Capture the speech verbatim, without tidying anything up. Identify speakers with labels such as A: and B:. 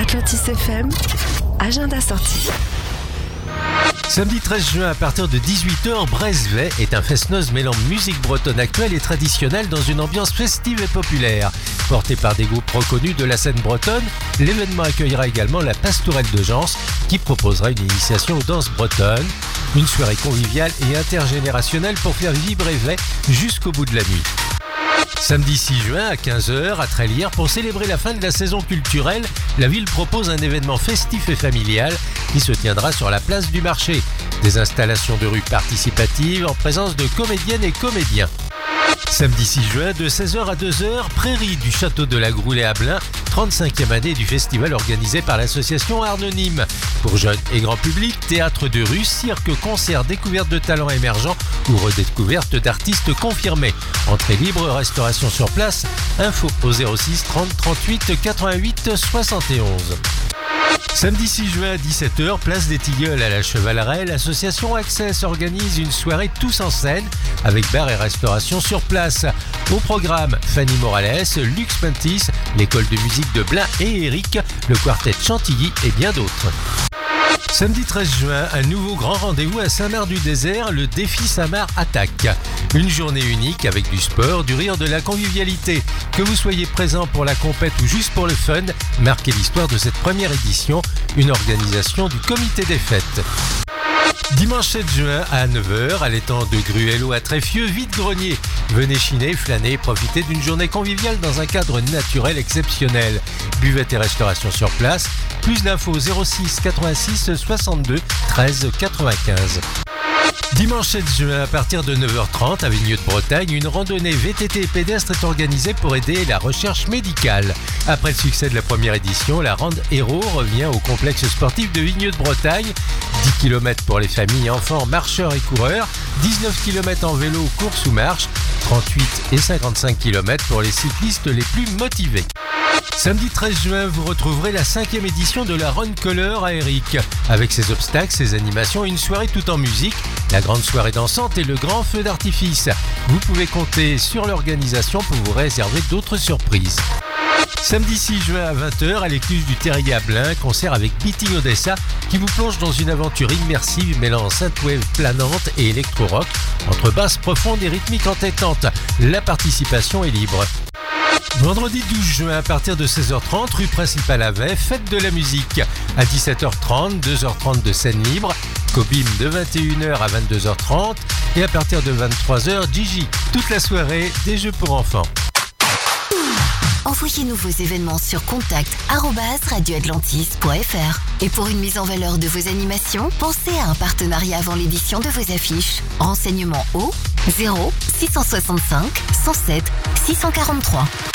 A: Atlantis F M, agenda sorti.
B: Samedi treize juin à partir de dix-huit heures, Brezvet est un fest-noz mêlant musique bretonne actuelle et traditionnelle dans une ambiance festive et populaire. Porté par des groupes reconnus de la scène bretonne, l'événement accueillera également la Pastourelle de Gence qui proposera une initiation aux danses bretonnes. Une soirée conviviale et intergénérationnelle pour faire vivre Brezvet jusqu'au bout de la nuit. Samedi six juin à quinze heures à Trélières, pour célébrer la fin de la saison culturelle, la ville propose un événement festif et familial qui se tiendra sur la place du marché. Des installations de rue participatives en présence de comédiennes et comédiens. Samedi six juin de seize heures à deux heures, Prairie du Château de la Groulée à Blain, trente-cinquième année du festival organisé par l'association Arnonyme. Pour jeunes et grand public, théâtre de rue, cirque, concert, découverte de talents émergents ou redécouverte d'artistes confirmés. Entrée libre, restauration sur place, info au zéro six trente trente-huit quatre-vingt-huit soixante et onze. Samedi six juin à dix-sept heures, place des Tilleuls à la Chevaleraie, l'association Access organise une soirée tous en scène avec bar et restauration sur place. Au programme, Fanny Morales, Lux Pentis, l'école de musique de Blain et Eric, le quartet Chantilly et bien d'autres. Samedi treize juin, un nouveau grand rendez-vous à Saint-Marc-du-Désert, le défi Saint-Marc Attaque. Une journée unique avec du sport, du rire, de la convivialité. Que vous soyez présent pour la compète ou juste pour le fun, marquez l'histoire de cette première édition, une organisation du comité des fêtes. Dimanche sept juin à neuf heures, à l'étang de Gruello à Tréfieux, vide-grenier. Venez chiner, flâner, profiter d'une journée conviviale dans un cadre naturel exceptionnel. Buvette et restauration sur place. Plus d'infos zéro six quatre-vingt-six soixante-deux treize quatre-vingt-quinze. Dimanche sept juin à partir de neuf heures trente à Vigneux-de-Bretagne, une randonnée V T T et pédestre est organisée pour aider la recherche médicale. Après le succès de la première édition, la Rande Héros revient au complexe sportif de Vigneux-de-Bretagne. dix kilomètres pour les familles, enfants, marcheurs et coureurs, dix-neuf kilomètres en vélo, course ou marche, trente-huit et cinquante-cinq kilomètres pour les cyclistes les plus motivés. Samedi treize juin, vous retrouverez la cinquième édition de la Run Color à Eric. Avec ses obstacles, ses animations et une soirée tout en musique, la grande soirée dansante et le grand feu d'artifice. Vous pouvez compter sur l'organisation pour vous réserver d'autres surprises. Samedi six juin à vingt heures, à l'écluse du Terrier à Blain, concert avec Beating Odessa qui vous plonge dans une aventure immersive mêlant synthwave planante et électro-rock entre basse profonde et rythmique entêtante. La participation est libre. Vendredi douze juin à partir de seize heures trente, rue principale à Vey, fête de la musique. À dix-sept heures trente, deux heures trente de scène libre, Cobim de vingt et une heures à vingt-deux heures trente et à partir de vingt-trois heures, Gigi. Toute la soirée, des jeux pour enfants.
C: Envoyez-nous vos événements sur contact arobase radio atlantis point f r. Et pour une mise en valeur de vos animations, pensez à un partenariat avant l'édition de vos affiches. Renseignements au zéro six cent soixante-cinq cent sept six cent quarante-trois.